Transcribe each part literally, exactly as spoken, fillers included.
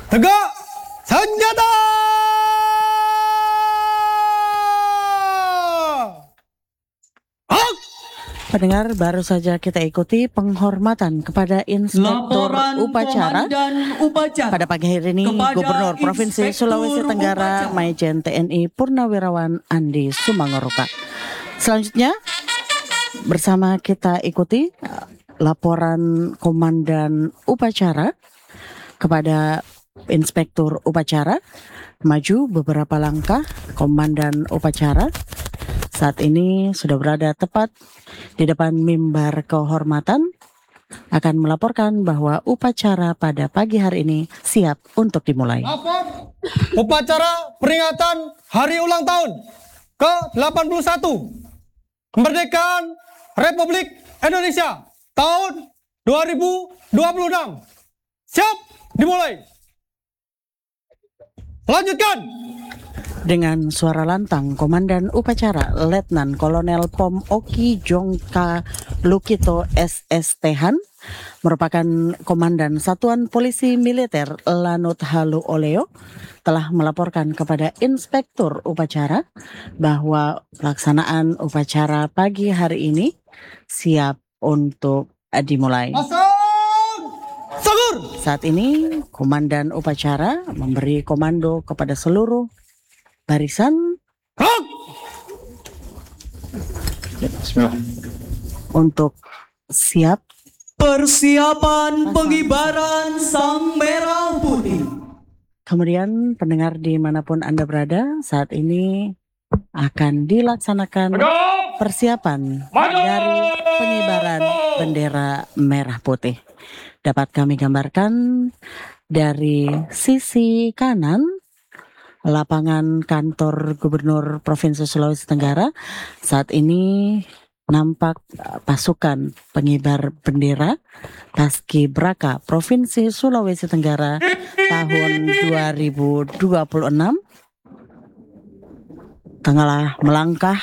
tegak senjata. Pendengar, baru saja kita ikuti penghormatan kepada Inspektur Laporan Upacara Komandan Upacara pada pagi hari ini kepada Gubernur Provinsi Inspektur Sulawesi Tenggara Upacara. Majen T N I Purnawirawan Andi Sumangoroka. Selanjutnya bersama kita ikuti laporan Komandan Upacara kepada Inspektur Upacara. Maju beberapa langkah Komandan Upacara saat ini sudah berada tepat di depan mimbar kehormatan, akan melaporkan bahwa upacara pada pagi hari ini siap untuk dimulai. Lapor upacara peringatan Hari Ulang Tahun ke delapan puluh satu Kemerdekaan Republik Indonesia tahun dua ribu dua puluh enam. Siap dimulai. Lanjutkan. Dengan suara lantang, Komandan Upacara Letnan Kolonel Pom Oki Jongka Lukito S S Tehan merupakan Komandan Satuan Polisi Militer Lanut Halu Oleo telah melaporkan kepada Inspektur Upacara bahwa pelaksanaan upacara pagi hari ini siap untuk dimulai. Sagur. Saat ini Komandan Upacara memberi komando kepada seluruh barisan untuk siap. Persiapan pengibaran Sang Merah Putih. Kemudian pendengar dimanapun Anda berada, saat ini akan dilaksanakan persiapan dari pengibaran bendera merah putih. Dapat kami gambarkan dari sisi kanan lapangan kantor Gubernur Provinsi Sulawesi Tenggara. Saat ini nampak pasukan pengibar bendera Paskibraka Provinsi Sulawesi Tenggara tahun dua ribu dua puluh enam tengah melangkah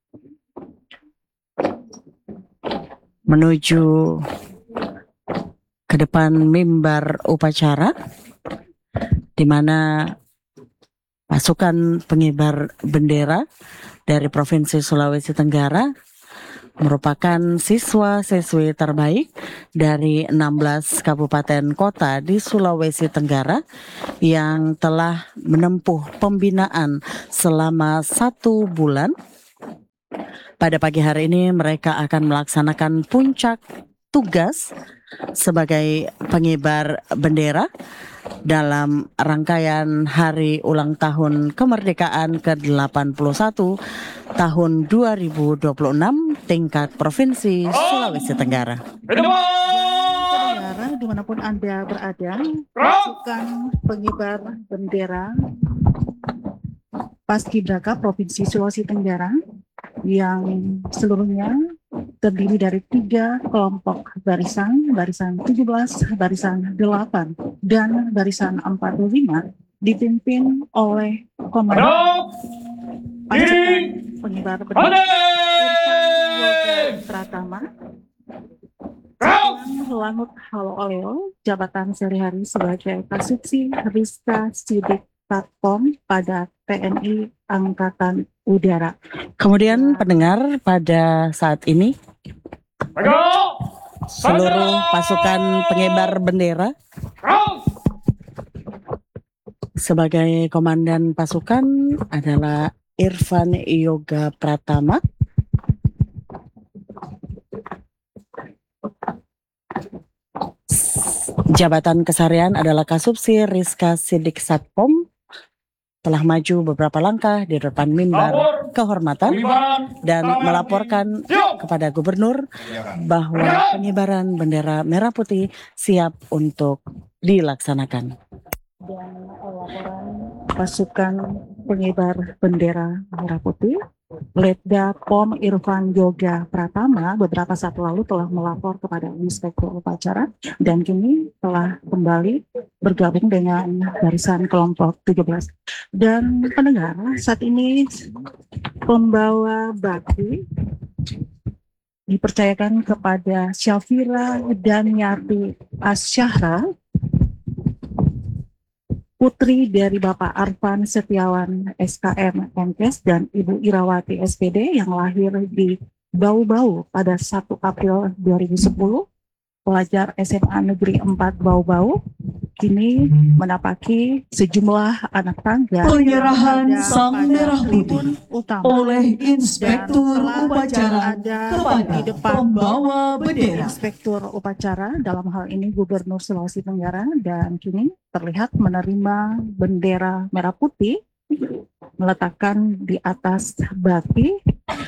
menuju ke depan mimbar upacara, di mana pasukan pengibar bendera dari Provinsi Sulawesi Tenggara merupakan siswa-siswi terbaik dari enam belas kabupaten kota di Sulawesi Tenggara yang telah menempuh pembinaan selama satu bulan. Pada pagi hari ini mereka akan melaksanakan puncak tugas sebagai pengibar bendera dalam rangkaian Hari Ulang Tahun Kemerdekaan ke delapan puluh satu tahun dua ribu dua puluh enam tingkat Provinsi Sulawesi Tenggara. Pendengar dimanapun Anda berada, pasukan pengibar bendera Paskibraka Provinsi Sulawesi Tenggara yang seluruhnya terdiri dari tiga kelompok barisan, barisan tujuh belas, barisan delapan, dan barisan empat puluh lima dipimpin oleh Komandan pasukan pengibar bendera Irfan Yoga Pratama, Lanut Halu Oleo, jabatan sehari-hari sebagai Kasubsi Rizka Sidik Satpom pada T N I Angkatan Udara. Kemudian pendengar, pada saat ini seluruh pasukan pengibar bendera sebagai komandan pasukan adalah Irfan Yoga Pratama. Jabatan keseharian adalah Kasubsi Rizka Sidik Satpom, telah maju beberapa langkah di depan mimbar kehormatan dan melaporkan kepada Gubernur bahwa pengibaran bendera merah putih siap untuk dilaksanakan. Dan laporan pasukan pengibar bendera merah putih, Letda Pom Irfan Yoga Pratama beberapa saat lalu telah melapor kepada Inspektur Upacara dan kini telah kembali bergabung dengan barisan kelompok tujuh belas. Dan pendengar, saat ini pembawa baki dipercayakan kepada Syafira dan Yati Asyahra putri dari Bapak Arfan Setiawan S K M M Kes dan Ibu Irawati S P D yang lahir di Bau-Bau pada satu April dua ribu sepuluh, pelajar S M A Negeri empat Bau-Bau, kini menapaki sejumlah anak tangga Penyerahan yang sang berada merah pada tribun putih utama oleh Inspektur telah Upacara berada kepada di depan pembawa bendera. Inspektur Upacara, dalam hal ini Gubernur Sulawesi Tenggara, dan kini terlihat menerima bendera merah putih, meletakkan di atas baki.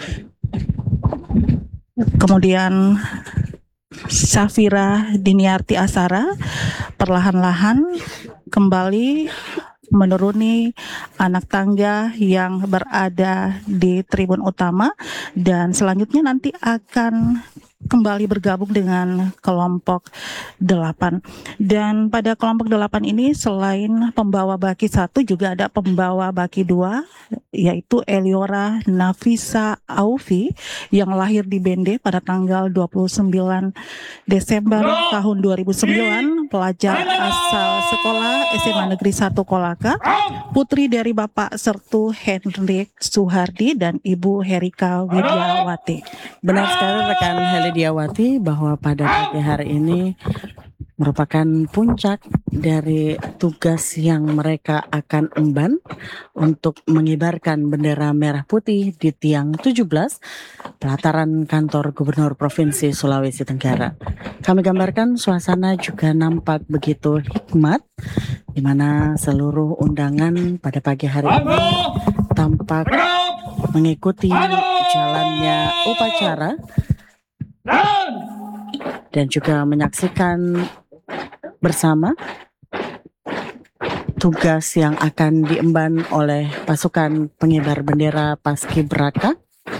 Kemudian Syafira Diniarti Asara perlahan-lahan kembali menuruni anak tangga yang berada di tribun utama, dan selanjutnya nanti akan kembali bergabung dengan kelompok delapan. Dan pada kelompok delapan ini selain pembawa baki satu juga ada pembawa baki dua, yaitu Eliora Nafisa Aufi yang lahir di Bende pada tanggal dua puluh sembilan Desember tahun dua ribu sembilan, pelajar asal sekolah S M A Negeri satu Kolaka, putri dari Bapak Sertu Hendrik Suhardi dan Ibu Herika Widiawati. Benar sekali rekan Helidiawati bahwa pada pagi hari ini merupakan puncak dari tugas yang mereka akan emban untuk mengibarkan bendera merah putih di tiang tujuh belas pelataran kantor Gubernur Provinsi Sulawesi Tenggara. Kami gambarkan suasana juga nampak begitu hikmat, di mana seluruh undangan pada pagi hari ini tampak mengikuti jalannya upacara dan juga menyaksikan bersama tugas yang akan diemban oleh pasukan pengibar bendera Paskibraka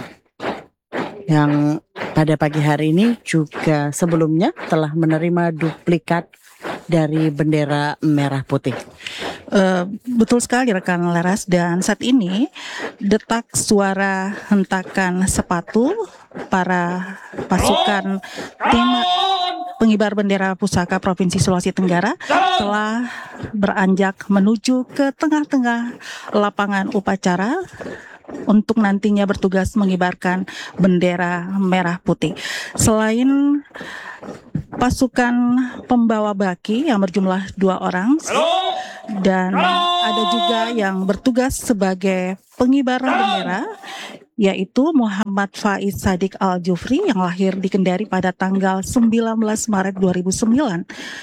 yang pada pagi hari ini juga sebelumnya telah menerima duplikat dari bendera merah putih. Uh, betul sekali rekan Leras, dan saat ini detak suara hentakan sepatu para pasukan tim pengibar bendera pusaka Provinsi Sulawesi Tenggara telah beranjak menuju ke tengah-tengah lapangan upacara untuk nantinya bertugas mengibarkan bendera merah putih. Selain pasukan pembawa baki yang berjumlah dua orang, dan ada juga yang bertugas sebagai pengibar bendera, yaitu Muhammad Faiz Sadik Al-Jufri yang lahir di Kendari pada tanggal sembilan belas Maret dua ribu sembilan.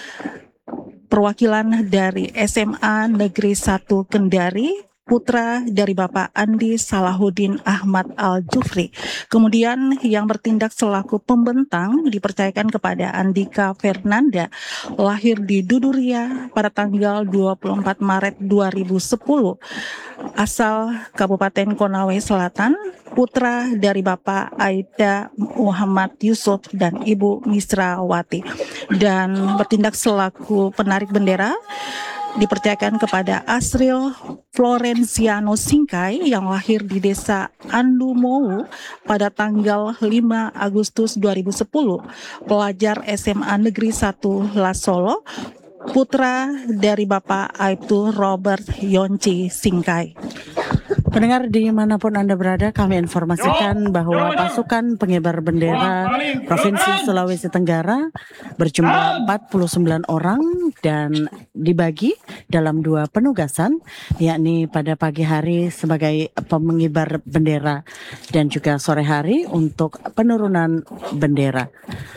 Perwakilan dari S M A Negeri satu Kendari, putra dari Bapak Andi Salahuddin Ahmad Al-Jufri. Kemudian yang bertindak selaku pembentang dipercayakan kepada Andika Fernanda, lahir di Duduria pada tanggal dua puluh empat Maret dua ribu sepuluh, asal Kabupaten Konawe Selatan, putra dari Bapak Aida Muhammad Yusuf dan Ibu Misrawati. Dan bertindak selaku penarik bendera dipercayakan kepada Asril Florenciano Singkai yang lahir di desa Andumou pada tanggal lima Agustus dua ribu sepuluh, pelajar S M A Negeri satu Lasolo, putra dari Bapak Aibtu Robert Yonci Singkai. Pendengar dimanapun Anda berada, kami informasikan bahwa pasukan pengibar bendera Provinsi Sulawesi Tenggara berjumlah empat puluh sembilan orang dan dibagi dalam dua penugasan, yakni pada pagi hari sebagai pengibar bendera dan juga sore hari untuk penurunan bendera.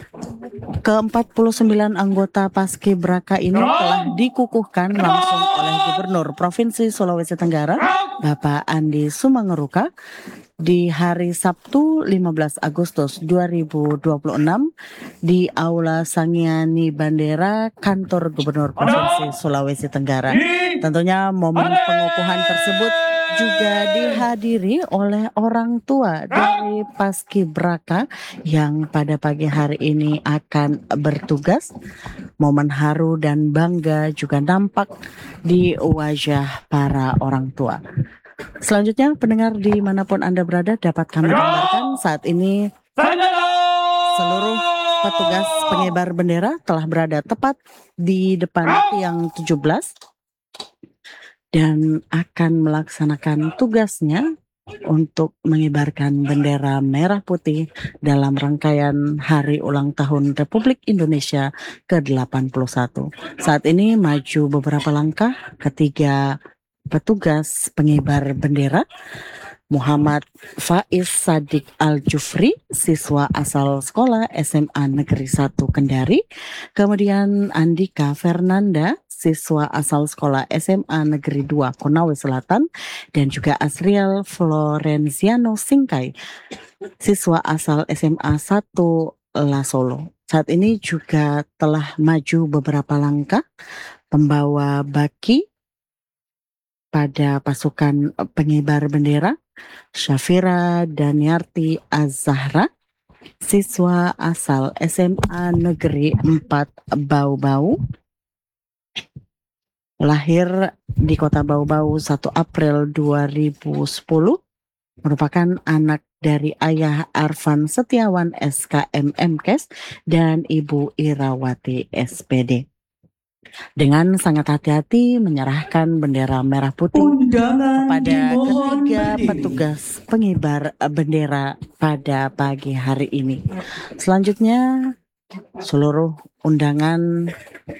Ke empat puluh sembilan anggota Paskibraka ini telah dikukuhkan langsung oleh Gubernur Provinsi Sulawesi Tenggara, Bapak Andi Sumangeruka, di hari Sabtu lima belas Agustus dua ribu dua puluh enam di Aula Sangiani Bandera Kantor Gubernur Provinsi Sulawesi Tenggara. Tentunya momen pengukuhan tersebut juga dihadiri oleh orang tua dari Paskibraka yang pada pagi hari ini akan bertugas. Momen haru dan bangga juga nampak di wajah para orang tua. Selanjutnya, pendengar dimanapun Anda berada, dapat kami gambarkan saat ini seluruh petugas pengibar bendera telah berada tepat di depan tiang tujuh belas dan akan melaksanakan tugasnya untuk mengibarkan bendera merah putih dalam rangkaian Hari Ulang Tahun Republik Indonesia ke delapan puluh satu. Saat ini maju beberapa langkah ketiga petugas pengibar bendera. Muhammad Faiz Sadik Al-Jufri, siswa asal sekolah S M A Negeri satu Kendari. Kemudian Andika Fernanda, siswa asal sekolah S M A Negeri dua Konawe Selatan. Dan juga Asriel Florenziano Singkai, siswa asal S M A satu Lasolo. Saat ini juga telah maju beberapa langkah pembawa baki pada pasukan pengibar bendera. Syafira Daniarti Az-Zahra, siswa asal S M A Negeri empat Bau-Bau, lahir di kota Bau-Bau satu April dua ribu sepuluh, merupakan anak dari ayah Arfan Setiawan S K M Mkes dan ibu Irawati S P D. Dengan sangat hati-hati menyerahkan bendera merah putih Undangan kepada dimohon ketiga berdiri. petugas pengibar bendera pada pagi hari ini. Selanjutnya, seluruh undangan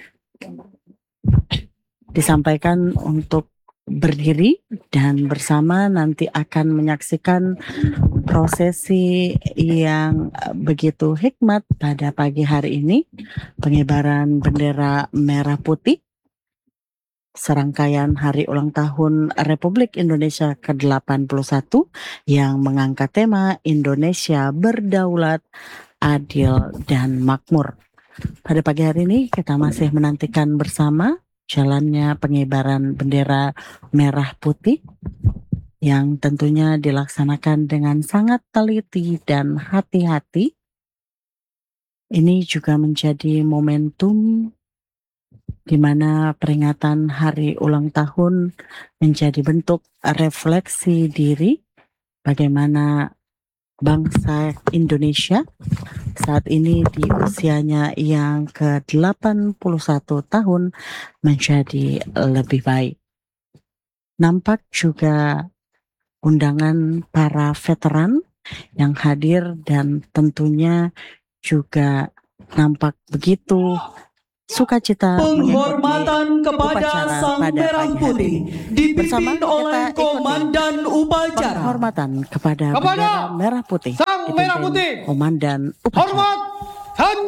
disampaikan untuk berdiri dan bersama nanti akan menyaksikan prosesi yang begitu hikmat pada pagi hari ini, pengibaran bendera merah putih serangkaian Hari Ulang Tahun Republik Indonesia ke delapan puluh satu yang mengangkat tema Indonesia Berdaulat, Adil, dan Makmur. Pada pagi hari ini kita masih menantikan bersama jalannya pengibaran bendera merah putih yang tentunya dilaksanakan dengan sangat teliti dan hati-hati. Ini juga menjadi momentum di mana peringatan Hari Ulang Tahun menjadi bentuk refleksi diri bagaimana bangsa Indonesia saat ini di usianya yang ke delapan puluh satu tahun menjadi lebih baik. Nampak juga undangan para veteran yang hadir dan tentunya juga nampak begitu sukacita Penghormatan kepada Sang Merah Putih bersama dipimpin oleh kita ikuti Komandan Upacara. penghormatan kepada Kepada bendera merah putih Sang Merah dipimpin Putih. Komandan Upacara. Hormat, Sanjung.